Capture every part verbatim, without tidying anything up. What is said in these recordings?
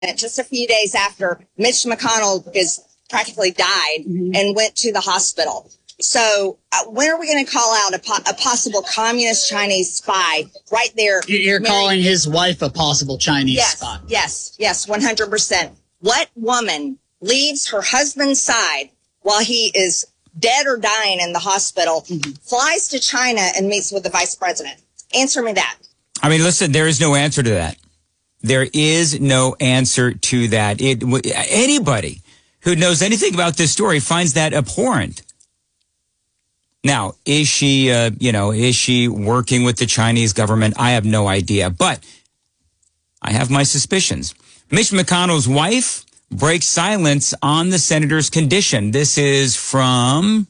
just a few days after Mitch McConnell is practically died mm-hmm. and went to the hospital. So uh, when are we going to call out a, po- a possible communist Chinese spy right there? You're Mary- calling his wife a possible Chinese yes, spy. Yes, yes, one hundred percent. What woman leaves her husband's side while he is dead or dying in the hospital, mm-hmm. flies to China and meets with the vice president? Answer me that. I mean, listen, there is no answer to that. There is no answer to that. It, anybody who knows anything about this story finds that abhorrent. Now, is she, uh, you know, is she working with the Chinese government? I have no idea, but I have my suspicions. Mitch McConnell's wife breaks silence on the senator's condition. This is from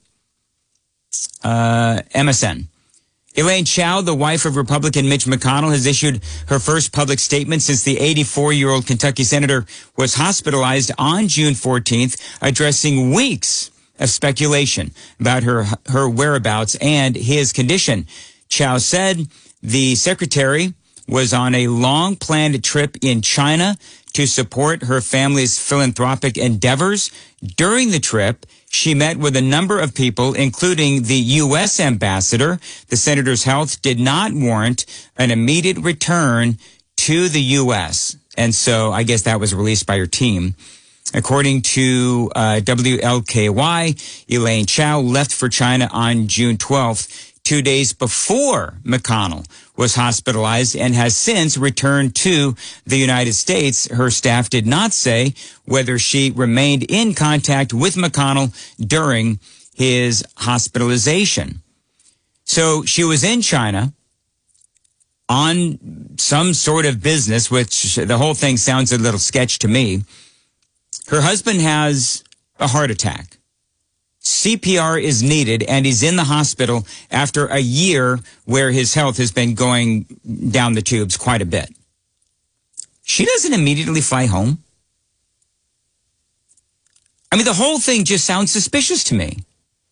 uh, M S N. Elaine Chao, the wife of Republican Mitch McConnell, has issued her first public statement since the eighty-four-year-old Kentucky senator was hospitalized on June fourteenth, addressing weeks of speculation about her her whereabouts and his condition. Chao said the secretary was on a long-planned trip in China to support her family's philanthropic endeavors. During the trip, she met with a number of people, including the U S ambassador. The senator's health did not warrant an immediate return to the U S, and so I guess that was released by her team. According to uh, W L K Y, Elaine Chao left for China on June twelfth, two days before McConnell was hospitalized, and has since returned to the United States. Her staff did not say whether she remained in contact with McConnell during his hospitalization. So she was in China on some sort of business, which the whole thing sounds a little sketch to me. Her husband has a heart attack. C P R is needed, and he's in the hospital after a year where his health has been going down the tubes quite a bit. She doesn't immediately fly home. I mean, the whole thing just sounds suspicious to me.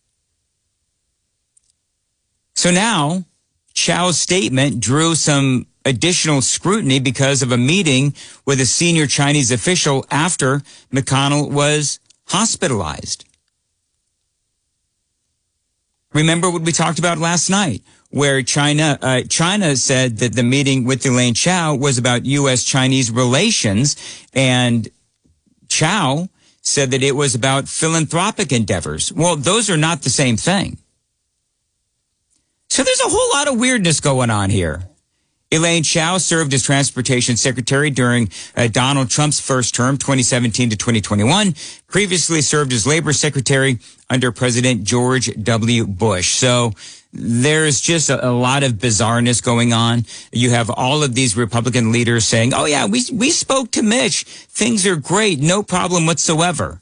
So now, Chao's statement drew some additional scrutiny because of a meeting with a senior Chinese official after McConnell was hospitalized. Remember what we talked about last night, where China uh, China said that the meeting with Elaine Chao was about U S Chinese relations, and Chao said that it was about philanthropic endeavors. Well, those are not the same thing. So there's a whole lot of weirdness going on here. Elaine Chao served as transportation secretary during uh, Donald Trump's first term, twenty seventeen to twenty twenty-one, previously served as labor secretary under President George W. Bush. So there's just a, a lot of bizarreness going on. You have all of these Republican leaders saying, oh, yeah, we we spoke to Mitch. Things are great. No problem whatsoever.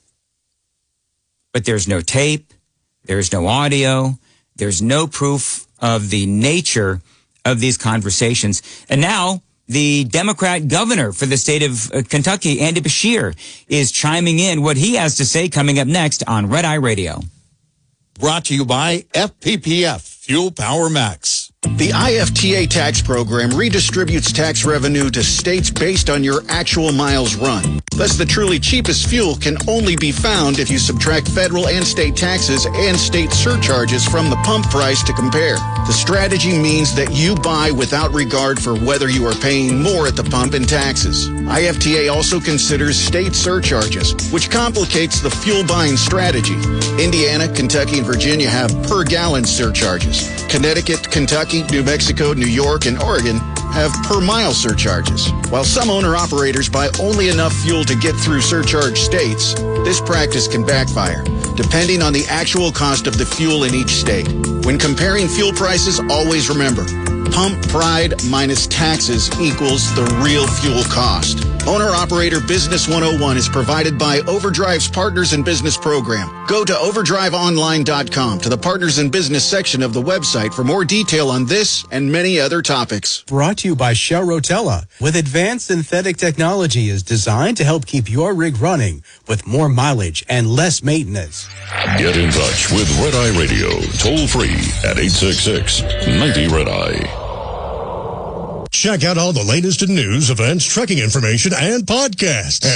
But there's no tape. There's no audio. There's no proof of the nature of these conversations. And now the Democrat governor for the state of uh, Kentucky, Andy Beshear, is chiming in what he has to say coming up next on Red Eye Radio. Brought to you by F P P F, Fuel Power Max. The I F T A tax program redistributes tax revenue to states based on your actual miles run. Thus, the truly cheapest fuel can only be found if you subtract federal and state taxes and state surcharges from the pump price to compare. The strategy means that you buy without regard for whether you are paying more at the pump in taxes. I F T A also considers state surcharges, which complicates the fuel buying strategy. Indiana, Kentucky, and Virginia have per gallon surcharges. Connecticut, Kentucky, New Mexico, New York, and Oregon have per mile surcharges. While some owner-operators buy only enough fuel to get through surcharge states, this practice can backfire, depending on the actual cost of the fuel in each state. When comparing fuel prices, always remember, pump pride minus taxes equals the real fuel cost. Owner-Operator Business one oh one is provided by Overdrive's Partners in Business program. Go to overdrive online dot com to the Partners in Business section of the website for more detail on this and many other topics. Brought to you by Shell Rotella, with advanced synthetic technology is designed to help keep your rig running with more mileage and less maintenance. Get in touch with Red Eye Radio, toll free at eight six six, ninety Red Eye. Check out all the latest in news, events, trekking information, and podcasts